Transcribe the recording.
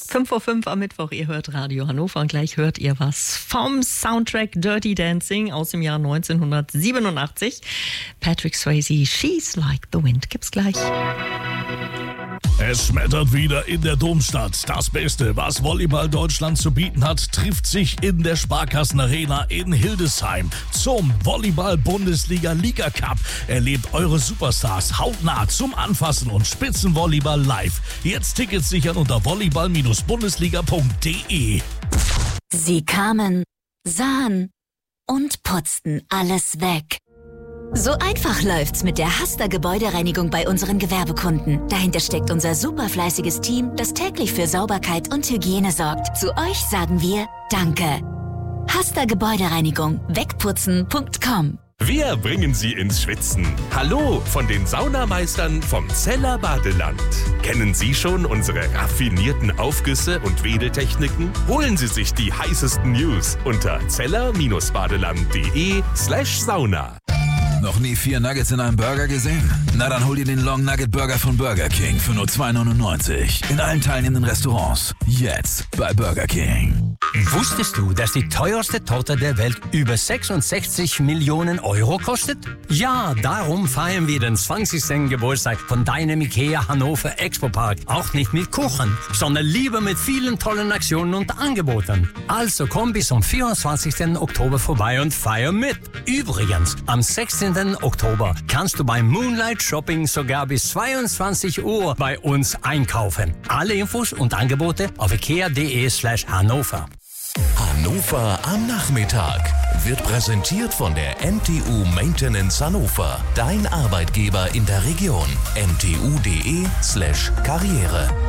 5:05 Uhr am Mittwoch, ihr hört Radio Hannover und gleich hört ihr was vom Soundtrack Dirty Dancing aus dem Jahr 1987. Patrick Swayze, She's Like the Wind, gibt's gleich. Es schmettert wieder in der Domstadt. Das Beste, was Volleyball Deutschland zu bieten hat, trifft sich in der Sparkassenarena in Hildesheim zum Volleyball-Bundesliga-Liga Cup. Erlebt eure Superstars hautnah zum Anfassen und Spitzenvolleyball live. Jetzt Tickets sichern unter volleyball-bundesliga.de. Sie kamen, sahen und putzten alles weg. So einfach läuft's mit der Hasta Gebäudereinigung bei unseren Gewerbekunden. Dahinter steckt unser superfleißiges Team, das täglich für Sauberkeit und Hygiene sorgt. Zu euch sagen wir Danke. Hasta Gebäudereinigung. Wegputzen.com. Wir bringen Sie ins Schwitzen. Hallo von den Saunameistern vom Zeller Badeland. Kennen Sie schon unsere raffinierten Aufgüsse und Wedeltechniken? Holen Sie sich die heißesten News unter zeller-badeland.de/Sauna. Noch nie 4 Nuggets in einem Burger gesehen? Na dann hol dir den Long Nugget Burger von Burger King für nur $2,99. In allen teilnehmenden Restaurants. Jetzt bei Burger King. Wusstest du, dass die teuerste Torte der Welt über 66 Millionen Euro kostet? Ja, darum feiern wir den 20. Geburtstag von deinem IKEA Hannover Expo Park. Auch nicht mit Kuchen, sondern lieber mit vielen tollen Aktionen und Angeboten. Also komm bis zum 24. Oktober vorbei und feier mit. Übrigens, am 16. Oktober kannst du beim Moonlight Shopping sogar bis 22 Uhr bei uns einkaufen. Alle Infos und Angebote auf ikea.de/Hannover. Hannover am Nachmittag wird präsentiert von der MTU Maintenance Hannover. Dein Arbeitgeber in der Region. mtu.de/Karriere.